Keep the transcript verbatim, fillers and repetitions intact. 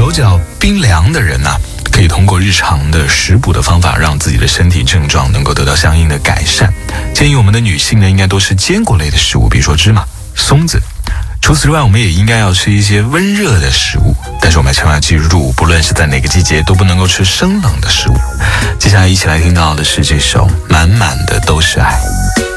手脚冰凉的人呢、啊，可以通过日常的食补的方法，让自己的身体症状能够得到相应的改善。建议我们的女性呢，应该多吃坚果类的食物，比如说芝麻、松子。除此之外，我们也应该要吃一些温热的食物，但是我们千万要记住，不论是在哪个季节，都不能够吃生冷的食物。接下来一起来听到的是这首《满满的都是爱》。